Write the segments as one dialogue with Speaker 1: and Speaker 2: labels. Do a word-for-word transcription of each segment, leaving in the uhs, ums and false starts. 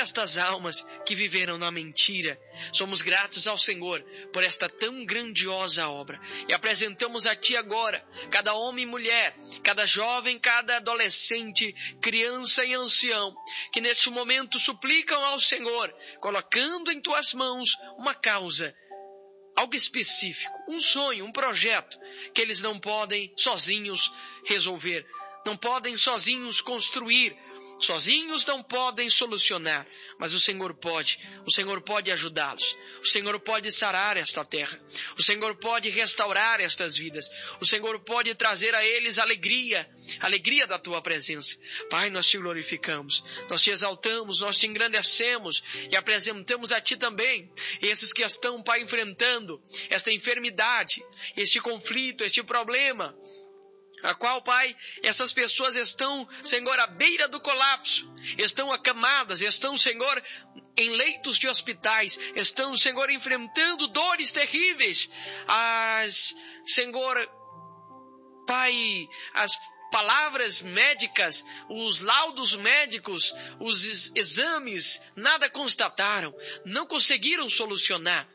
Speaker 1: estas almas que viveram na mentira. Somos gratos ao Senhor por esta tão grandiosa obra. E apresentamos a Ti agora, cada homem e mulher, cada jovem, cada adolescente, criança e ancião, que neste momento suplicam ao Senhor, colocando em Tuas mãos uma causa, algo específico, um sonho, um projeto, que eles não podem sozinhos resolver, não podem sozinhos construir, sozinhos não podem solucionar, mas o Senhor pode, o Senhor pode ajudá-los, o Senhor pode sarar esta terra, o Senhor pode restaurar estas vidas, o Senhor pode trazer a eles alegria, alegria da Tua presença. Pai, nós Te glorificamos, nós Te exaltamos, nós Te engrandecemos e apresentamos a Ti também esses que estão, Pai, enfrentando esta enfermidade, este conflito, este problema, a qual, Pai, essas pessoas estão, Senhor, à beira do colapso, estão acamadas, estão, Senhor, em leitos de hospitais, estão, Senhor, enfrentando dores terríveis, as, Senhor, Pai, as palavras médicas, os laudos médicos, os exames, nada constataram, não conseguiram solucionar,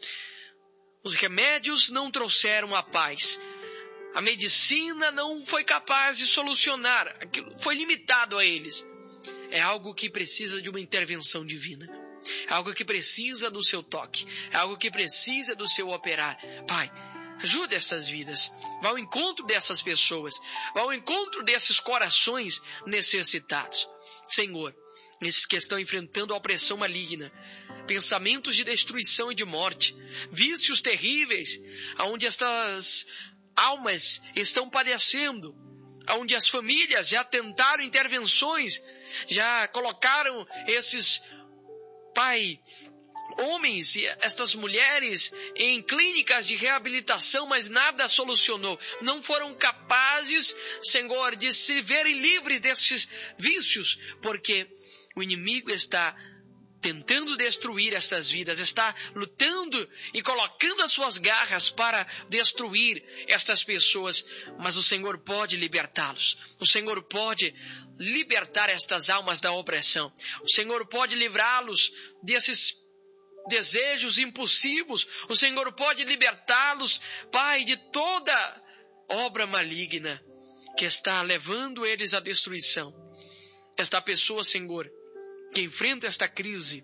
Speaker 1: os remédios não trouxeram a paz. A medicina não foi capaz de solucionar, aquilo foi limitado a eles. É algo que precisa de uma intervenção divina. É algo que precisa do Seu toque. É algo que precisa do Seu operar. Pai, ajude essas vidas. Vá ao encontro dessas pessoas. Vá ao encontro desses corações necessitados. Senhor, esses que estão enfrentando a opressão maligna, pensamentos de destruição e de morte, vícios terríveis, onde estas almas estão padecendo, onde as famílias já tentaram intervenções, já colocaram esses, Pai, homens e estas mulheres em clínicas de reabilitação, mas nada solucionou. Não foram capazes, Senhor, de se verem livres desses vícios, porque o inimigo está tentando destruir essas vidas, está lutando e colocando as suas garras para destruir estas pessoas, mas o Senhor pode libertá-los, o Senhor pode libertar estas almas da opressão, o Senhor pode livrá-los desses desejos impulsivos, o Senhor pode libertá-los, Pai, de toda obra maligna que está levando eles à destruição. Esta pessoa, Senhor, que enfrenta esta crise,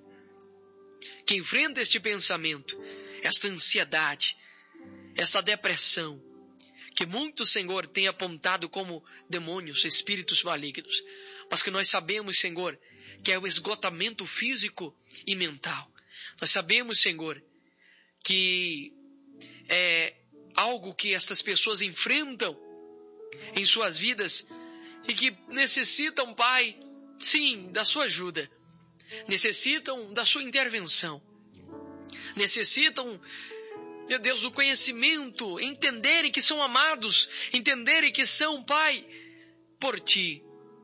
Speaker 1: que enfrenta este pensamento, esta ansiedade, esta depressão, que muitos, Senhor, têm apontado como demônios, espíritos malignos, mas que nós sabemos, Senhor, que é o esgotamento físico e mental. Nós sabemos, Senhor, que é algo que estas pessoas enfrentam em suas vidas e que necessitam, Pai, sim, da sua ajuda. Necessitam da sua intervenção. Necessitam, meu Deus, do conhecimento, entenderem que são amados, entenderem que são, Pai, por Ti,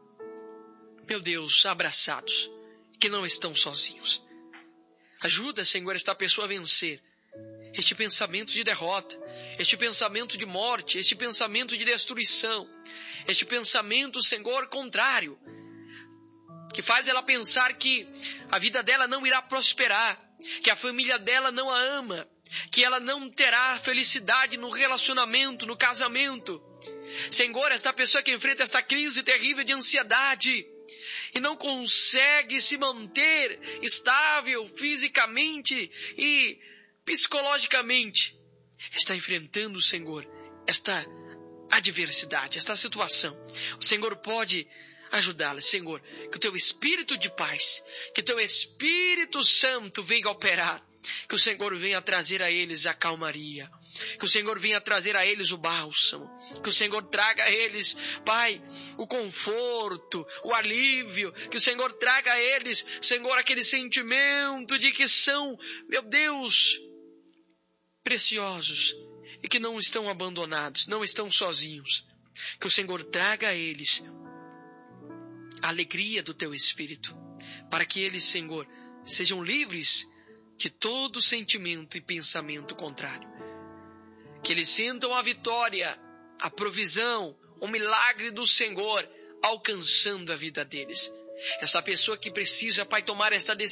Speaker 1: meu Deus, abraçados, que não estão sozinhos. Ajuda, Senhor, esta pessoa a vencer este pensamento de derrota, este pensamento de morte, este pensamento de destruição, este pensamento, Senhor, contrário, que faz ela pensar que a vida dela não irá prosperar, que a família dela não a ama, que ela não terá felicidade no relacionamento, no casamento. Senhor, esta pessoa que enfrenta esta crise terrível de ansiedade e não consegue se manter estável fisicamente e psicologicamente, está enfrentando, Senhor, esta adversidade, esta situação. O Senhor pode ajudá-la, Senhor, que o Teu Espírito de paz, que o Teu Espírito Santo venha operar, que o Senhor venha trazer a eles a calmaria, que o Senhor venha trazer a eles o bálsamo, que o Senhor traga a eles, Pai, o conforto, o alívio, que o Senhor traga a eles, Senhor, aquele sentimento de que são, meu Deus, preciosos e que não estão abandonados, não estão sozinhos, que o Senhor traga a eles a alegria do Teu Espírito, para que eles, Senhor, sejam livres de todo sentimento e pensamento contrário. Que eles sintam a vitória, a provisão, o milagre do Senhor alcançando a vida deles. Essa pessoa que precisa, Pai, tomar esta decisão,